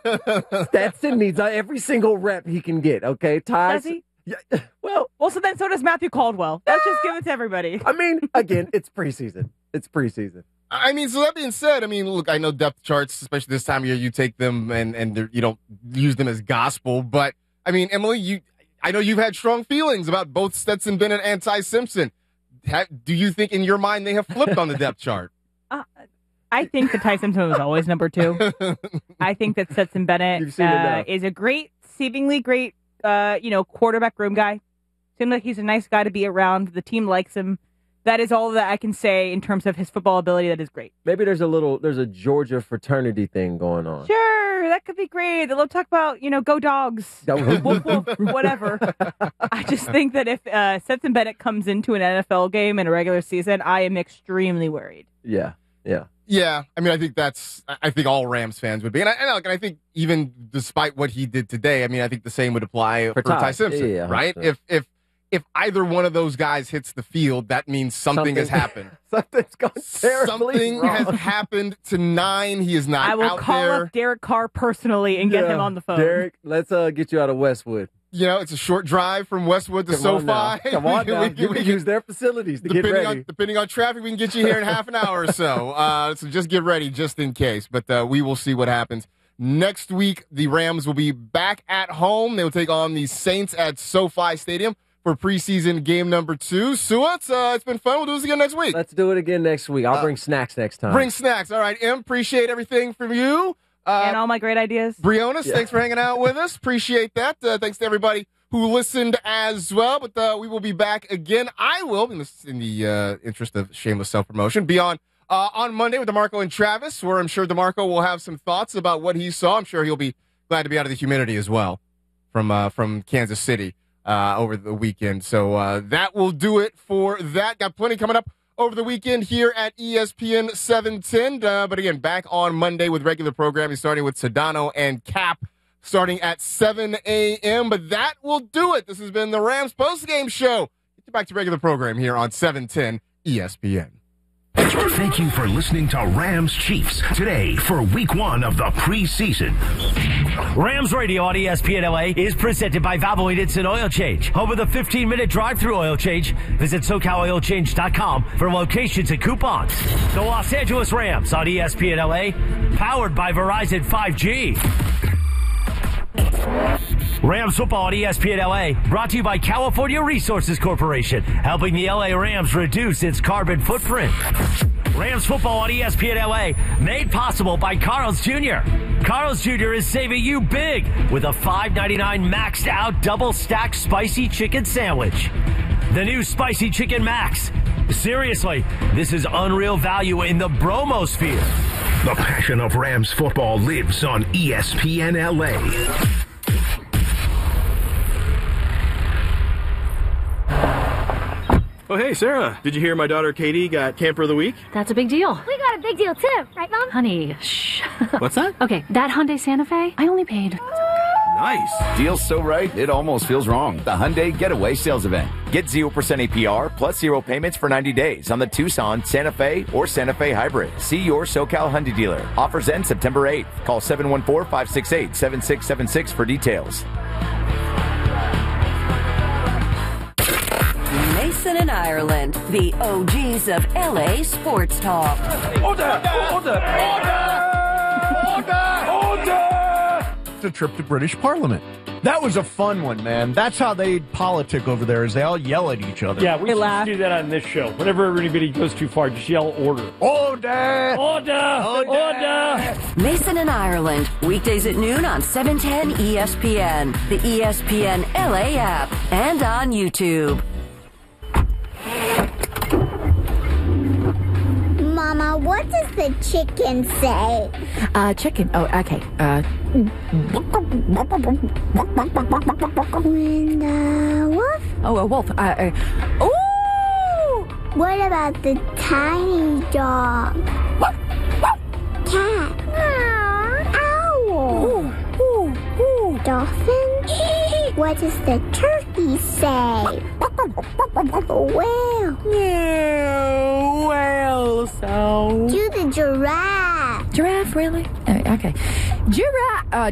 Stetson needs every single rep he can get, okay? Does he? Yeah, well, so then so does Matthew Caldwell. Let's just give it to everybody. I mean, again, it's preseason. It's preseason. I mean, so that being said, I mean, look, I know depth charts, especially this time of year, you take them and you don't use them as gospel. But, I mean, Emily, I know you've had strong feelings about both Stetson Bennett and Ty Simpson. Do you think in your mind they have flipped on the depth chart? I think that Ty Simpson was always number 2. I think that Stetson Bennett is a seemingly great, quarterback room guy. Seems like he's a nice guy to be around. The team likes him. That is all that I can say in terms of his football ability. That is great. Maybe there's a Georgia fraternity thing going on. Sure, that could be great. They'll talk about, go dogs, woof, woof, whatever. I just think that if Stetson Bennett comes into an NFL game in a regular season, I am extremely worried. Yeah. Yeah, I mean, I think all Rams fans would be. And I think even despite what he did today, I mean, I think the same would apply for Ty Simpson, right? If either one of those guys hits the field, that means something has happened. Something's gone terribly Something wrong. has happened to 9. He is not out there. I will call up Derek Carr personally and get him on the phone. Derek, let's get you out of Westwood. It's a short drive from Westwood to SoFi. Come on now. We can use their facilities to get ready. Depending on traffic, we can get you here in half an hour or so. So just get ready just in case. But we will see what happens. Next week, the Rams will be back at home. They will take on the Saints at SoFi Stadium for preseason game number 2. Sua, it's been fun. We'll do this again next week. Let's do it again next week. I'll bring snacks next time. Bring snacks. All right, Em, appreciate everything from you. And all my great ideas. Briones, thanks for hanging out with us. Appreciate that. Thanks to everybody who listened as well. But we will be back again. I will, in the interest of shameless self-promotion, be on Monday with DeMarco and Travis, where I'm sure DeMarco will have some thoughts about what he saw. I'm sure he'll be glad to be out of the humidity as well from Kansas City over the weekend. So that will do it for that. Got plenty coming up over the weekend here at ESPN 710. But again, back on Monday with regular programming, starting with Sedano and Cap, starting at 7 a.m. But that will do it. This has been the Rams postgame show. Get back to regular program here on 710 ESPN. Thank you for listening to Rams Chiefs today for week 1 of the preseason. Rams Radio on ESPN LA is presented by Valvoline Instant Oil Change. Home of the 15-minute drive-through oil change. Visit SoCalOilChange.com for locations and coupons. The Los Angeles Rams on ESPN LA, powered by Verizon 5G. Rams football on ESPN LA, brought to you by California Resources Corporation, helping the LA Rams reduce its carbon footprint. Rams football on ESPN LA, made possible by Carl's Jr. Carl's Jr. is saving you big with a $5.99 maxed out double stacked spicy chicken sandwich. The new Spicy Chicken Max. Seriously, this is unreal value in the bromosphere. The passion of Rams football lives on ESPN LA. Oh, hey, Sarah. Did you hear my daughter Katie got Camper of the Week? That's a big deal. We got a big deal, too. Right, Mom? Honey, shh. What's that? Okay, that Hyundai Santa Fe, I only paid... Nice. Deal's so right, it almost feels wrong. The Hyundai Getaway Sales Event. Get 0% APR plus 0 payments for 90 days on the Tucson, Santa Fe, or Santa Fe Hybrid. See your SoCal Hyundai dealer. Offers end September 8th. Call 714-568-7676 for details. Mason and Ireland, the OGs of LA sports talk. Order! A trip to British Parliament. That was a fun one, man. That's how they politic over there, is they all yell at each other. Yeah, we should do that on this show. Whenever anybody goes too far, just yell order. Order! Order! Mason and Ireland, weekdays at noon on 710 ESPN, the ESPN LA app, and on YouTube. Mama, what does the chicken say? Chicken. Oh, okay. And wolf? Oh, a wolf. Ooh! What about the tiny dog? Cat? Owl? Ooh. Dolphin? What does the turkey say? Whale? Whale sound. Do the giraffe. Giraffe, really? Okay. Giraffe.